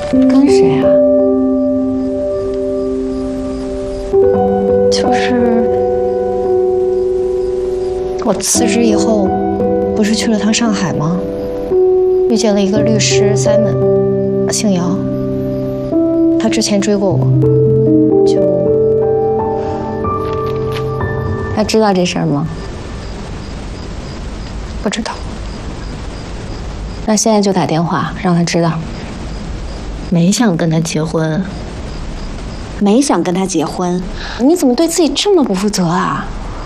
跟谁啊？ 就是我辞职以后，不是去了趟上海吗？遇见了一个律师 Simon， 姓姚。他之前追过我， 他知道这事儿吗？ 不知道。 那现在就打电话让他知道。 没想跟他结婚。 没想跟他结婚，你怎么对自己这么不负责啊？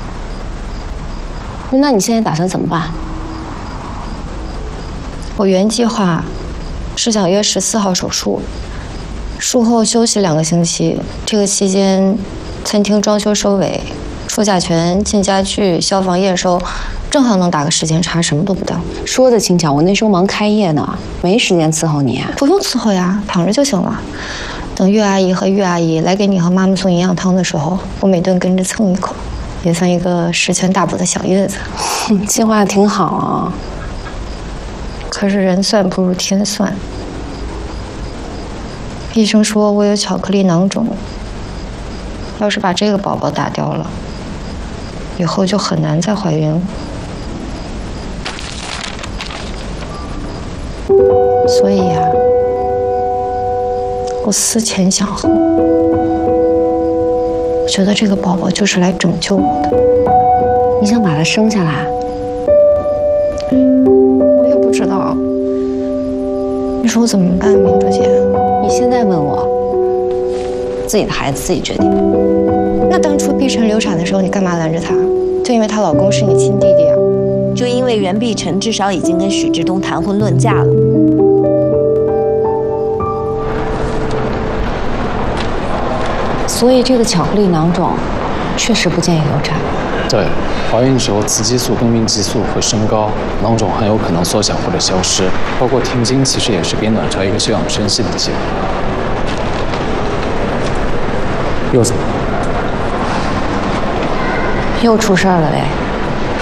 那你现在打算怎么办？ 我原计划是想约14号手术，术后休息2个星期。这个期间，餐厅装修收尾，出甲醛、进家具、消防验收，正好能打个时间差，什么都不到。 说的轻巧，我那时候忙开业呢，没时间伺候你啊。 不用伺候呀，躺着就行了。等岳阿姨和岳阿姨来给你和妈妈送营养汤的时候，我每顿跟着蹭一口，也算一个十全大补的小月子。 计划挺好啊。 可是人算不如天算。医生说我有巧克力囊肿，要是把这个宝宝打掉了，以后就很难再怀孕了。所以呀，我思前想后，我觉得这个宝宝就是来拯救我的。 你想把他生下来？ 我也不知道。你说我怎么办，明珠姐？ 你现在问我，自己的孩子自己决定。 那当初碧晨流产的时候，你干嘛拦着她？就因为她老公是你亲弟弟啊？ 就因为袁碧晨至少已经跟许志东谈婚论嫁了。 所以这个巧克力囊肿确实不建议流产。 对，怀孕时候雌激素跟孕激素会升高，囊肿很有可能缩小或者消失。包括停经其实也是给卵巢一个休养生息的机会。又怎么了？ 又出事儿了呗。